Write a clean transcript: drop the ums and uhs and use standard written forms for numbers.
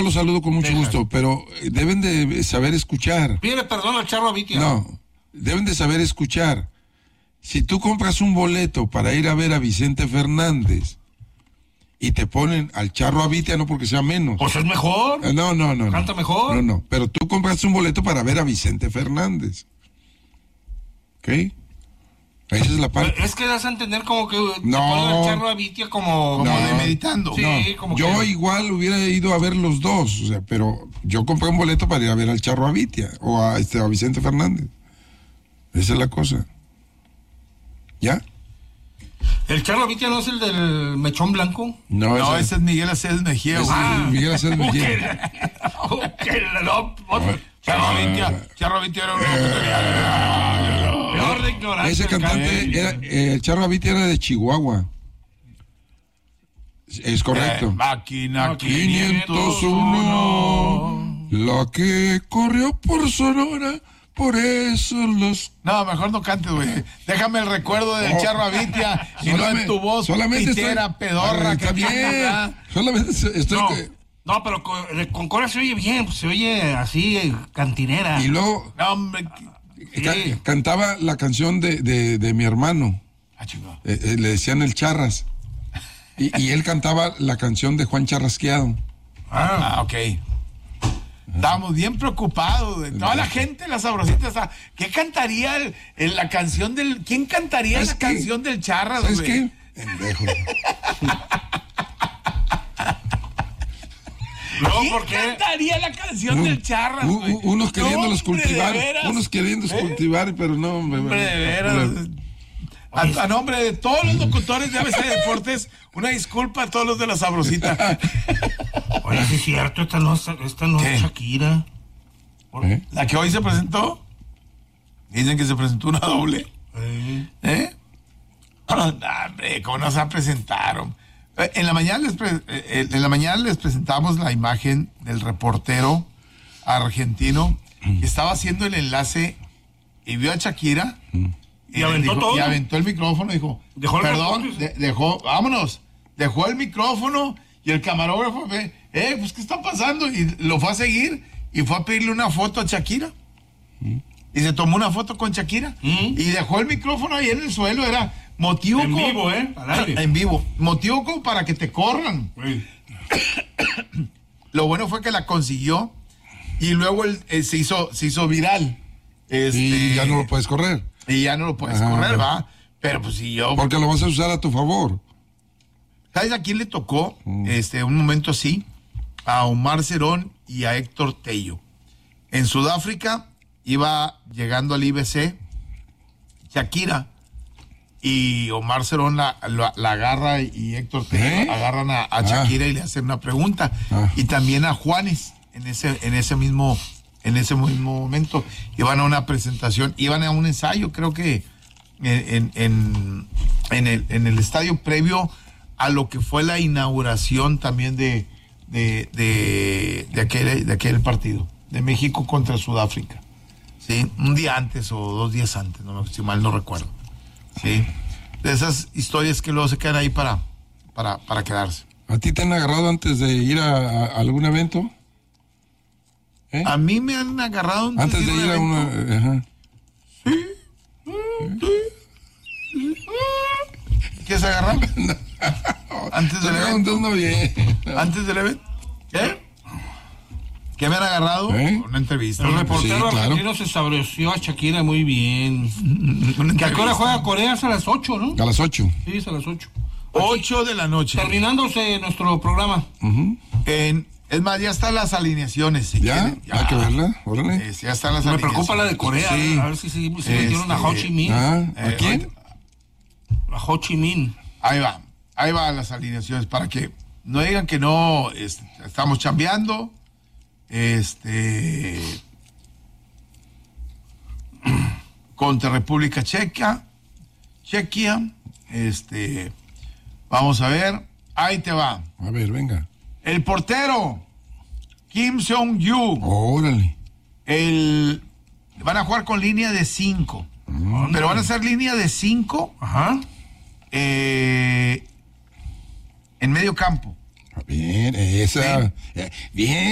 yo lo saludo con mucho gusto, pero deben de saber escuchar. Pide perdón al Charro Avitia. No, deben de saber escuchar. Si tú compras un boleto para ir a ver a Vicente Fernández y te ponen al Charro Avitia, no porque sea menos. Pues es mejor. No. Canta mejor. No, pero tú compraste un boleto para ver a Vicente Fernández. ¿Ok? Esa es la parte. Es que das a entender como que te No. ponen al Charro Avitia como meditando. Sí, No, como yo que... igual hubiera ido a ver los dos, o sea, pero yo compré un boleto para ir a ver al Charro Avitia o a Vicente Fernández. Esa es la cosa. ¿Ya? ¿El Charro Avitia no es el del mechón blanco? No, ese es Miguel Aceves Mejía. Ese es Miguel Aceves Mejía. Charro Avitia era un Peor de ignorancia. Ese cantante era, el Charro Avitia era de Chihuahua. Es correcto. Máquina 501, la que corrió por Sonora, por eso los... No, mejor no cantes, güey. Déjame el recuerdo del Charro Avitia y no en tu voz pitera, pedorra. Está bien. Solamente estoy... No, pero con Cora se oye bien, pues se oye así, cantinera. Y luego No, hombre. cantaba la canción de mi hermano. Le decían el Charras. Y él cantaba la canción de Juan Charrasqueado. Ok. Estábamos bien preocupados, güey. Toda la gente, la sabrosita, ¿qué cantaría la canción del... ¿Quién cantaría la canción del Charras, güey? ¿Sabes qué? Pendejo. ¿Quién cantaría la canción del Charras, güey? Unos queriéndolos cultivar, pero no, hombre, de veras. A nombre de todos los locutores de ABC Deportes, una disculpa a todos los de la sabrosita. Oye, sí es cierto, esta no es Shakira. ¿La que hoy se presentó? Dicen que se presentó una doble. Hombre, ¿cómo nos presentaron? En la mañana les presentamos la imagen del reportero argentino que estaba haciendo el enlace y vio a Shakira y aventó todo. Y aventó el micrófono y dijo, vámonos. Dejó el micrófono y el camarógrafo pues ¿qué está pasando? Y lo fue a seguir y fue a pedirle una foto a Shakira. Y se tomó una foto con Shakira y dejó el micrófono ahí en el suelo. Era motivo en vivo, al aire. En vivo. Motivo como para que te corran. Lo bueno fue que la consiguió y luego se hizo viral. Y ya no lo puedes correr. Y ya no lo puedes correr, ¿va? Pero pues si yo... Porque lo vas a usar a tu favor. ¿Sabes a quién le tocó un momento así? A Omar Cerón y a Héctor Tello. En Sudáfrica iba llegando al IBC Shakira y Omar Cerón la agarra y Héctor Tello agarran a Shakira y le hacen una pregunta. Y también a Juanes en ese mismo momento. Iban a una presentación, iban a un ensayo, creo que en el estadio previo a lo que fue la inauguración también de aquel partido de México contra Sudáfrica. ¿Sí? Un día antes o 2 días antes, si mal no recuerdo. ¿Sí? De esas historias que luego se quedan ahí para quedarse. ¿A ti te han agarrado antes de ir a algún evento? A mí me han agarrado antes de ir a una... ¿Qué se agarran? No. Antes del evento. No, bien. Antes del evento. ¿Qué me han agarrado? Una entrevista. El reportero argentino se sabroció a Shakira muy bien. ¿Que a qué hora juega Corea? Es a las 8, ¿no? A las 8. Sí, es a las 8. 8 de la noche. Terminándose nuestro programa. Es más, ya están las alineaciones. Si ¿Ya? Hay que verla, órale. Ya están las alineaciones. Me preocupa la de Corea. Sí. A ver si metieron a Ho Chi Minh. ¿A quién? A Ho Chi Minh. Ahí va las alineaciones para que no digan que no estamos chambeando. Contra República Chequia. Vamos a ver. Ahí te va. A ver, venga. El portero Kim Seong-yu. Órale. Van a jugar con línea de 5. Pero van a ser línea de 5. En medio campo. Bien, esa. Bien.